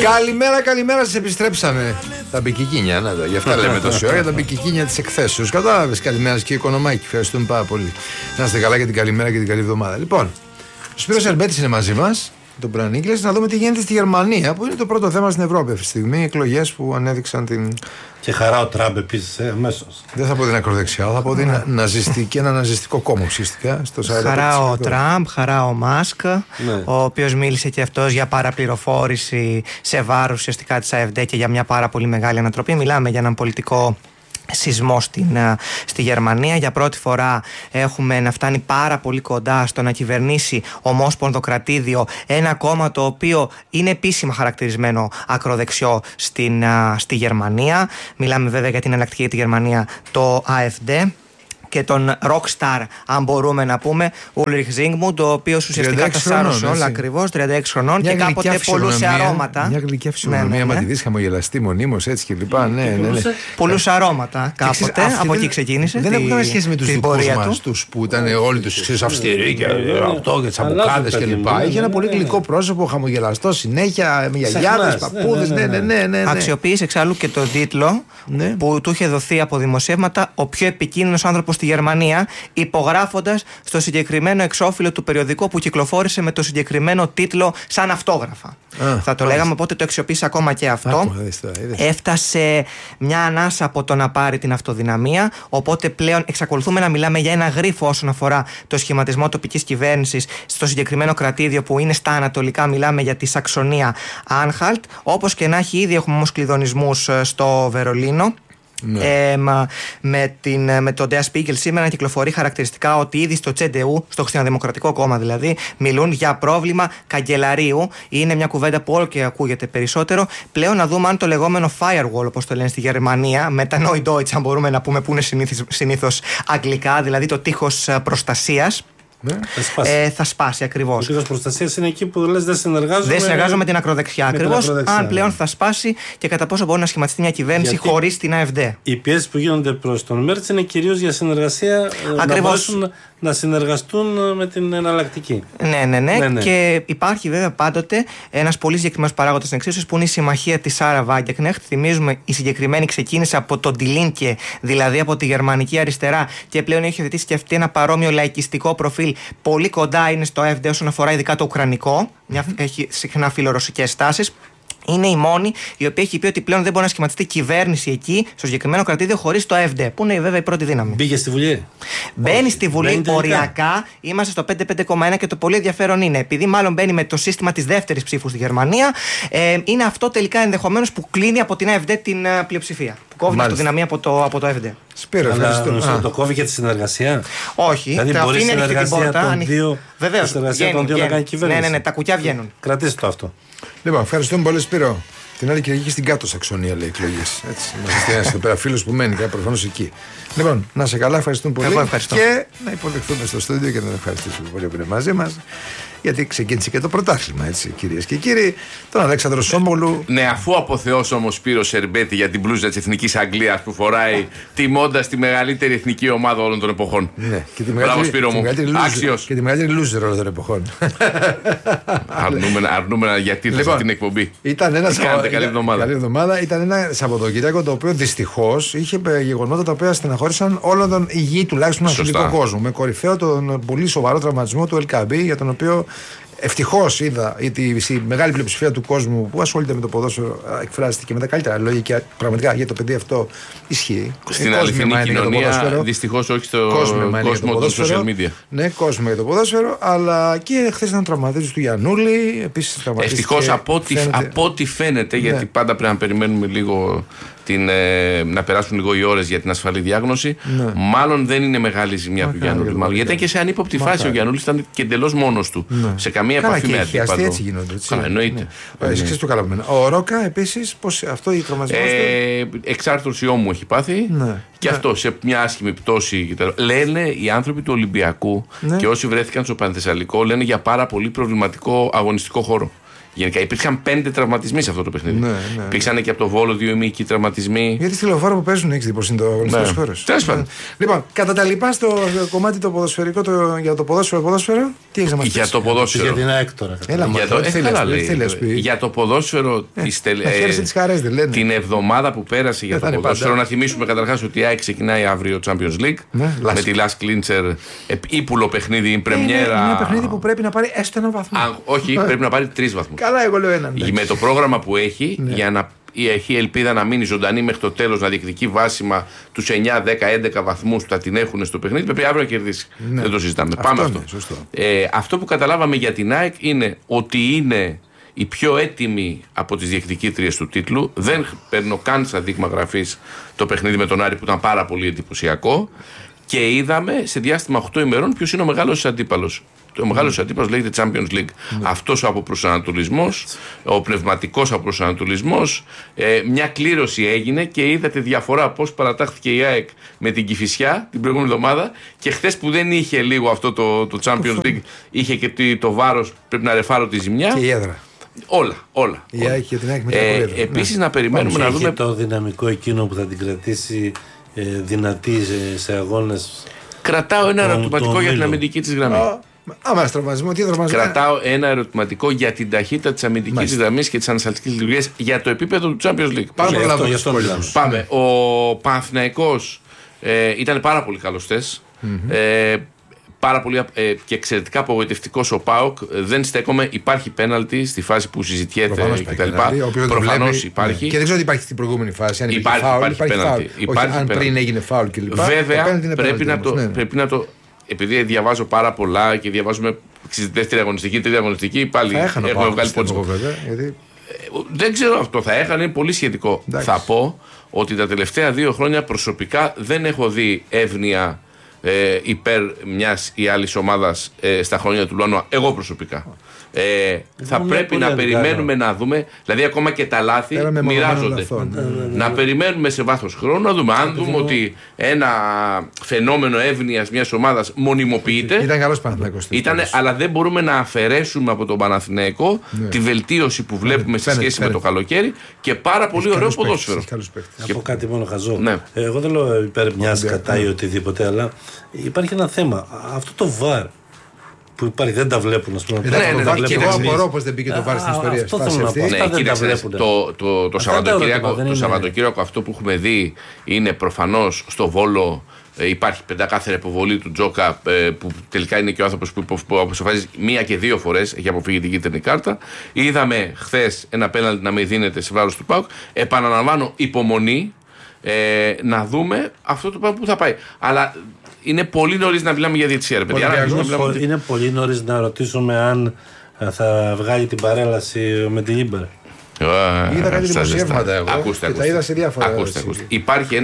Καλημέρα, σας επιστρέψαμε. Τα μπικικίνια, γι' αυτά λέμε τόση ώρα, για τα μπικικίνια της εκθέσεως. Κατάλαβες, καλημέρα και Οικονομάκη. Ευχαριστούμε πάρα πολύ. Να είστε καλά για την καλημέρα και την καλή εβδομάδα. Λοιπόν, ο Σπύρος Ερμπέτης είναι μαζί μας, τον Πρανίγκλες, να δούμε τι γίνεται στη Γερμανία, που είναι το πρώτο θέμα στην Ευρώπη αυτή τη στιγμή. Οι εκλογές που ανέδειξαν την. Και χαρά ο Τραμπ επίσης, αμέσως. Δεν θα πω την ακροδεξιά, θα πω την ναζιστική, ένα ναζιστικό κόμμα ουσιαστικά. Χαρά ο Τραμπ, χαρά ο Μάσκ, ο οποίος μίλησε και αυτός για παραπληροφόρηση σε βάρος ουσιαστικά της AfD και για μια πάρα πολύ μεγάλη ανατροπή. Μιλάμε για έναν πολιτικό σεισμό στη Γερμανία. Για πρώτη φορά έχουμε να φτάνει πάρα πολύ κοντά στο να κυβερνήσει ομόσπονδο κρατήδιο ένα κόμμα το οποίο είναι επίσημα χαρακτηρισμένο ακροδεξιό στη Γερμανία. Μιλάμε βέβαια για την εναλλακτική για τη Γερμανία, το AfD. Και τον rockstar, αν μπορούμε να πούμε, Ulrich Zingmund, ο οποίος ουσιαστικά τα σάρωσε όλα ακριβώς, 36 χρονών μια και κάποτε πολλούσε αρώματα. Μια γλυκιά φυσιογνωμία, μα τη δεις χαμογελαστή μονίμως έτσι και λοιπά. Ναι. Πολλούσε αρώματα κάποτε, από εκεί ξεκίνησε. Δεν έχουν καμία σχέση με τους δικούς μας, τους που ήταν όλοι τους αυστηροί και αυτό και τσαμπουκάδες και λοιπά. Είχε ένα πολύ γλυκό πρόσωπο, χαμογελαστό συνέχεια, με γιαγιάδες, παππούδες. Ναι. Αξιοποίησε εξάλλου και τον τίτλο που του είχε δοθεί από δημοσιεύματα ο πιο επικίνδυνος άνθρωπος στη Γερμανία, υπογράφοντας στο συγκεκριμένο εξώφυλλο του περιοδικού που κυκλοφόρησε με το συγκεκριμένο τίτλο σαν αυτόγραφα. Θα το λέγαμε, οπότε το αξιοποίησε ακόμα και αυτό. Έφτασε μια ανάσα από το να πάρει την αυτοδυναμία, οπότε πλέον εξακολουθούμε να μιλάμε για ένα γρίφο όσον αφορά το σχηματισμό τοπικής κυβέρνησης στο συγκεκριμένο κρατήδιο που είναι στα ανατολικά. Μιλάμε για τη Σαξονία Άνχαλτ. Όπως και να έχει, ήδη έχουμε όμως κλειδονισμούς στο Βερολίνο. Με τον Der Spiegel σήμερα κυκλοφορεί χαρακτηριστικά ότι ήδη στο CDU, στο Χριστιανοδημοκρατικό Κόμμα δηλαδή, μιλούν για πρόβλημα καγκελαρίου. Είναι μια κουβέντα που όλο και ακούγεται περισσότερο. Πλέον να δούμε αν το λεγόμενο firewall, όπως το λένε στη Γερμανία, μετά Neudeutsch, αν μπορούμε να πούμε, που είναι συνήθως αγγλικά, δηλαδή το τείχος προστασίας. Ναι, θα σπάσει ακριβώς. Ο τείχος προστασίας είναι εκεί που λες δεν συνεργάζομαι με την ακροδεξιά. Ακριβώς. Αν πλέον θα σπάσει και κατά πόσο μπορεί να σχηματιστεί μια κυβέρνηση χωρίς την AfD. Οι πιέσεις που γίνονται προς τον Μέρτς είναι κυρίως για συνεργασία. Ακριβώς. Να συνεργαστούν με την εναλλακτική. Ναι. Και υπάρχει βέβαια πάντοτε ένας πολύ συγκεκριμένος παράγοντας στην εξίσωση που είναι η συμμαχία της Σάρα Βάγκεκνεχτ. Θυμίζουμε, η συγκεκριμένη ξεκίνησε από τον Die Linke, δηλαδή από τη γερμανική αριστερά, και πλέον έχει υιοθετήσει και αυτή ένα παρόμοιο λαϊκιστικό προφίλ. Πολύ κοντά είναι στο AfD όσον αφορά ειδικά το ουκρανικό. Έχει συχνά φιλορωσικές στάσεις. Είναι η μόνη η οποία έχει πει ότι πλέον δεν μπορεί να σχηματιστεί κυβέρνηση εκεί, στο συγκεκριμένο κρατήδιο, χωρίς το AfD, που είναι βέβαια η πρώτη δύναμη. Μπήκε στη Βουλή. Μπαίνει στη Βουλή οριακά. Είμαστε στο 5,1 και το πολύ ενδιαφέρον είναι, επειδή μάλλον μπαίνει με το σύστημα της δεύτερης ψήφου στη Γερμανία, είναι αυτό τελικά ενδεχομένως που κλείνει από την AfD την πλειοψηφία. Που κόβει τη δυναμία από το AfD. Σπύρο, ευχαριστώ. Το κόβει και τη συνεργασία. Όχι, δηλαδή μπορεί η συνεργασία των δύο να κάνει κυβέρνηση. Ναι, τα κουκιά βγαίνουν. Κρατήστε το αυτό. Λοιπόν, ευχαριστούμε πολύ, Σπύρο. Την άλλη Κυριακή στην Κάτω Σαξονία λέει εκλογές. Έτσι. Είμαστε εδώ πέρα φίλος που μένει, προφανώς εκεί. Λοιπόν, να σε καλά, ευχαριστούμε πολύ. Και να υποδεχθούμε στο στούντιο και να ευχαριστήσουμε πολύ που είναι μαζί μας. Γιατί ξεκίνησε και το πρωτάθλημα, έτσι, κυρίες και κύριοι. Τον Αλέξανδρο Σόμογλου. Ναι, αφού αποθεώσει όμως Σπύρος Ερμπέτη για την μπλούζα της Εθνικής Αγγλίας που φοράει, τιμώντας τη μεγαλύτερη εθνική ομάδα όλων των εποχών. Ναι, και τη μεγαλύτερη loser όλων των εποχών. Αρνούμενα γιατί λοιπόν, την εκπομπή. Καλή εβδομάδα. Ήταν ένα Σαββατοκύριακο το οποίο δυστυχώς είχε γεγονότα τα οποία στεναχώρησαν όλον τον υγιή τουλάχιστον αθλητικό κόσμο. Με κορυφαίο τον πολύ σοβαρό τραυματισμό του LKB, για τον οποίο ευτυχώς είδα η μεγάλη πλειοψηφία του κόσμου που ασχολείται με το ποδόσφαιρο εκφράστηκε με τα καλύτερα λόγια και πραγματικά για το παιδί αυτό ισχύει. Στην αληθινή κοινωνία, δυστυχώς όχι στο κόσμο των social media. Ναι, κόσμο για το ποδόσφαιρο, αλλά και χθες ήταν τραυματισμός του Γιαννούλη. Επίσης ευτυχώς από ό,τι φαίνεται, γιατί πάντα πρέπει να περιμένουμε λίγο να περάσουν λίγο οι ώρες για την ασφαλή διάγνωση. Ναι. Μάλλον δεν είναι μεγάλη ζημιά του Γιαννούλη. Γιατί ήταν και σε ανύποπτη φάση. Ο Γιαννούλης ήταν και εντελώς μόνος του. Ναι. Σε καμία επαφή με αντίπαλο. Έτσι γίνονται. Εννοείται. Ο Ρόκα επίσης, πώς αυτό η τραυματισμός του. Εξάρτηση ώμου έχει πάθει. Ναι. Και αυτό σε μια άσχημη πτώση. Λένε οι άνθρωποι του Ολυμπιακού και όσοι βρέθηκαν στο Πανθεσσαλικό λένε για πάρα πολύ προβληματικό αγωνιστικό χώρο. Γενικά υπήρχαν 5 τραυματισμοί σε αυτό το παιχνίδι. Ναι. Υπήρξαν και από το Βόλο 2 ημίικοι τραυματισμοί. Γιατί στη Λεωφόρο που παίζουν, έχεις δει πως είναι το αγωνιστικό χώρος. Τέλος πάντων. Λοιπόν, κατά τα λοιπά στο κομμάτι το ποδοσφαιρικό, για το ποδόσφαιρο, τι έχεις να μας πεις? Για το ποδόσφαιρο. Για την ΑΕΚ τώρα. Για το ποδόσφαιρο. Την εβδομάδα που πέρασε για το ποδόσφαιρο, να θυμίσουμε καταρχάς ότι η ΑΕΚ ξεκινάει αύριο Champions League. Με τη Last Clincher, ύπουλο παιχνίδι, πρεμιέρα. Είναι ένα παιχνίδι που πρέπει να πάρει έστω έναν βαθμό. Όχι, πρέπει να πάρει 3 βαθμούς. Καλά, εγώ λέω έναν. Με το πρόγραμμα που έχει, για να έχει ελπίδα να μείνει ζωντανή μέχρι το τέλος, να διεκδικεί βάσιμα τους 9, 10, 11 βαθμούς που θα την έχουν στο παιχνίδι, πρέπει αύριο να κερδίσει. Δεν το συζητάμε. Πάμε αυτό. Αυτό που καταλάβαμε για την ΑΕΚ είναι ότι είναι η πιο έτοιμη από τις διεκδικήτριες του τίτλου. Δεν παίρνω καν σαν δείγμα γραφής το παιχνίδι με τον Άρη που ήταν πάρα πολύ εντυπωσιακό. Και είδαμε σε διάστημα 8 ημερών ποιος είναι ο μεγάλος αντίπαλος. Ο μεγάλος αντίπαλος λέγεται Champions League. Αυτός ο αποπροσανατολισμός, ο πνευματικός αποπροσανατολισμός, μια κλήρωση έγινε και είδατε διαφορά πώς παρατάχθηκε η ΑΕΚ με την Κηφισιά την προηγούμενη εβδομάδα και χθες που δεν είχε λίγο αυτό το Champions League, είχε και το βάρος, πρέπει να ρεφάρω τη ζημιά. Και η έδρα. Όλα. Επίσης να περιμένουμε να δούμε το δυναμικό εκείνο που θα την κρατήσει δυνατή σε αγώνες. Κρατάω ένα ερωτηματικό για την αμυντική της γραμμή. Άμα τραυματισμό, τι τραυματισμό. Κρατάω ένα ερωτηματικό για την ταχύτητα της αμυντικής της γραμμής και της ανασταλτικής λειτουργίας για το επίπεδο του Champions League. Πάμε. Ο Παναθηναϊκός ήταν πάρα πολύ καλός χθες. Πάρα πολύ και εξαιρετικά απογοητευτικός ο ΠΑΟΚ. Δεν στέκομαι. Υπάρχει πέναλτι στη φάση που συζητιέται κτλ. Προφανώς υπάρχει. Και δεν ξέρω τι υπάρχει στην προηγούμενη φάση. Αν υπάρχει πέναλτι. Αν πριν έγινε φάουλ κλπ. Βέβαια πρέπει να το. Επειδή διαβάζω πάρα πολλά και διαβάζουμε δεύτερη αγωνιστική, τρίτη αγωνιστική, πάλι έχουμε βγάλει πόντους. Δεν ξέρω αυτό θα έχανε, είναι πολύ σχετικό. Θα πω ότι τα τελευταία 2 χρόνια προσωπικά δεν έχω δει εύνοια υπέρ μιας ή άλλης ομάδας στα χρόνια του Λουάνου, εγώ προσωπικά. Θα πρέπει να περιμένουμε να δούμε, δηλαδή ακόμα και τα λάθη μοιράζονται. Να περιμένουμε σε βάθος χρόνου να δούμε. Αν δούμε ότι ένα φαινόμενο εύνοιας μιας ομάδας μονιμοποιείται. Ήταν καλός Παναθηναϊκός. Αλλά δεν μπορούμε να αφαιρέσουμε από τον Παναθηναϊκό τη βελτίωση που βλέπουμε σε σχέση με το καλοκαίρι και πάρα πολύ ωραίο ποδόσφαιρο. Να πω κάτι μόνο χαζό. Εγώ δεν λέω υπέρ μιας κατά ή οτιδήποτε, αλλά υπάρχει ένα θέμα. Αυτό το VAR που υπάρχει, δεν τα βλέπουν, ας πούμε. Και εγώ απορώ πως δεν μπήκε το VAR στην ιστορία. Αυτό θέλω να πω. Το Σαββατοκύριακο αυτό που έχουμε δει είναι προφανώς στο Βόλο. Υπάρχει πεντακάθαρη υποβολή του Τζόκα που τελικά είναι και ο άνθρωπος που αποσοφάζει 1 και 2 φορές, έχει αποφύγει την κίτρινη κάρτα. Είδαμε χθες ένα πέναλτι να μην δίνεται σε βάρος του ΠΑΟΚ. Επαναλαμβάνω, υπομονή να δούμε αυτό το πράγμα που θα πάει. Αλλά είναι πολύ νωρίς να μιλάμε για διαιτησία. Είναι πολύ νωρίς να ρωτήσουμε αν θα βγάλει την παρέλαση με την Ίμπερ. Είδα κάτι δημοσιεύματα εγώ. Ακούστε. Τα είδα σε διάφορα. Υπάρχει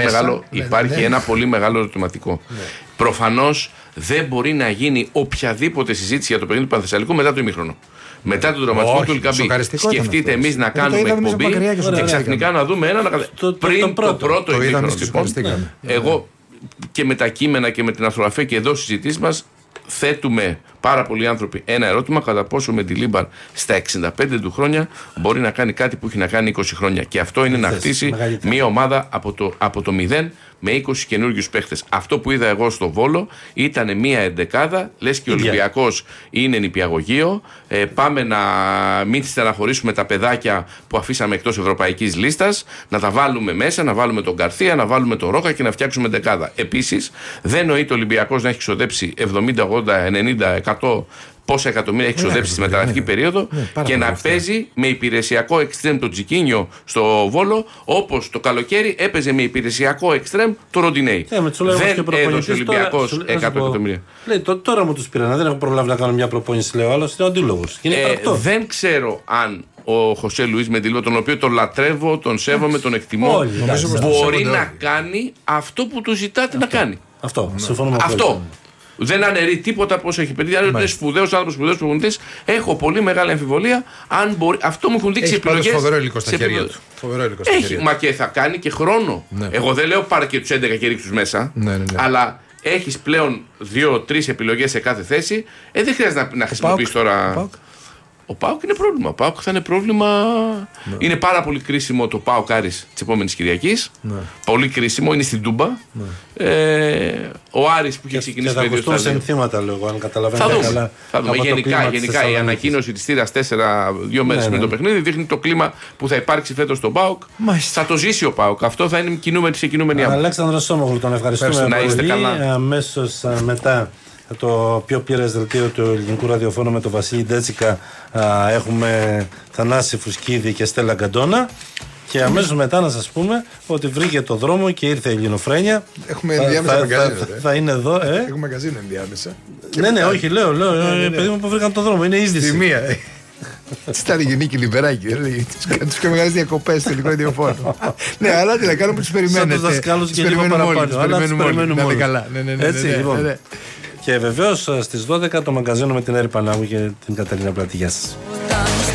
ένα πολύ μεγάλο ερωτηματικό. Προφανώς δεν μπορεί να γίνει οποιαδήποτε συζήτηση για το παιχνίδι του Πανθεσσαλικού μετά το ημίχρονο. Μετά τον τραυματισμό του Ελκαμπή. Σκεφτείτε εμείς να κάνουμε εκπομπή και ξαφνικά να δούμε πριν το πρώτο ημίχρονο. Εγώ και με τα κείμενα και με την αρθρογραφία και εδώ στις συζητήσεις μας θέτουμε πάρα πολλοί άνθρωποι ένα ερώτημα: κατά πόσο με τη Λίμπαρ στα 65 του χρόνια μπορεί να κάνει κάτι που έχει να κάνει 20 χρόνια. Και αυτό είναι να χτίσει μια ομάδα από το 0 με 20 καινούριους παίχτες. Αυτό που είδα εγώ στο Βόλο ήταν μια εντεκάδα, λες και ο Ολυμπιακός είναι νηπιαγωγείο. Πάμε να μην στεναχωρήσουμε τα παιδάκια που αφήσαμε εκτός ευρωπαϊκής λίστας, να τα βάλουμε μέσα, να βάλουμε τον Καρθία, να βάλουμε τον Ρόκα και να φτιάξουμε εντεκάδα. Επίσης, δεν νοείται ο Ολυμπιακός να έχει ξοδέψει 70, 80, 90, 100 πόσα εκατομμύρια έχει ξοδέψει στη μεταγραφική περίοδο και να παίζει με υπηρεσιακό εξτρέμ το Τζικίνιο στο Βόλο, όπως το καλοκαίρι έπαιζε με υπηρεσιακό εξτρέμ το Ροντινέι. Δεν έδωσε ο Ολυμπιακός 100 εκατομμύρια. Τώρα μου τους πήραν, δεν έχω προλάβει να κάνω μια προπόνηση, λέω, άλλος είναι ο αντίλογος. Δεν ξέρω αν ο Χωσέ Λουίς Μεντιλίβα, τον οποίο τον λατρεύω, τον σέβομαι, τον εκτιμώ, μπορεί να κάνει αυτό που του ζητάτε να κάνει. Αυτό. Δεν αναιρεί τίποτα πώς έχει παιδί. Αν είναι σπουδαίος άνθρωπος, σπουδαίος προπονητής, έχω πολύ μεγάλη αμφιβολία αν μπορεί. Αυτό μου έχουν δείξει επιλογές. Έχει φοβερό υλικό στα χέρια του. Έχει, μα και θα κάνει και χρόνο. Εγώ δεν λέω πάρε και τους 11 και ρίξους μέσα. Αλλά έχεις πλέον 2-3 επιλογές σε κάθε θέση. Δεν χρειάζεται να χρησιμοποιείς τώρα. Ο ΠΑΟΚ είναι πρόβλημα. Ο ΠΑΟΚ θα είναι πρόβλημα. Ναι. Είναι πάρα πολύ κρίσιμο το ΠΑΟΚ Άρης της επόμενης Κυριακής. Ναι. Πολύ κρίσιμο, είναι στην Τούμπα. Ναι. Ο Άρης που είχε ξεκινήσει με 2 στάδια. Θα ενθύματα, λέγω, αν καταλαβαίνετε καλά. Θα δούμε. Γενικά η ανακοίνωση της θύρας 4-2 μέρες πριν το παιχνίδι δείχνει το κλίμα που θα υπάρξει φέτος στον ΠΑΟΚ. Θα το ζήσει ο ΠΑΟΚ. Αυτό θα είναι σε κινούμενη άποψη. Αλέξανδρο Σόμογλου, τον ευχαριστούμε πολύ. Αμέσως μετά το πιο πλήρες δελτίο του ελληνικού ραδιοφώνου με τον Βασίλη Ντέτσικα έχουμε Θανάση Φουσκίδη και Στέλλα Γκαντόνα. Και αμέσως μετά να σας πούμε ότι βρήκε το δρόμο και ήρθε η Ελληνοφρένεια. Έχουμε ενδιάμεσα μαγκαζίνο. Θα είναι εδώ. Έχουμε μαγκαζίνο ενδιάμεσα. Ναι, όχι, λέω. Παιδί μου που βρήκαν το δρόμο. Είναι είδηση. Στη μία. Στα Γενίκη Λιμπεράκη. Τις πιο μεγάλες διακοπές στο ελληνικό ραδιοφώνο. Ναι, αλλά τι να κάνουμε, τους περιμένετε. Σαν τους δασκάλους και λίγο παραπάνω. Αλλά τους περιμένουμε όλοι. Έτσι, λοιπόν. Και βεβαίως στις 12 το μαγκαζίνο με την Έρη Πανάγου και την Κατερίνα Πλάτη. Γεια σας.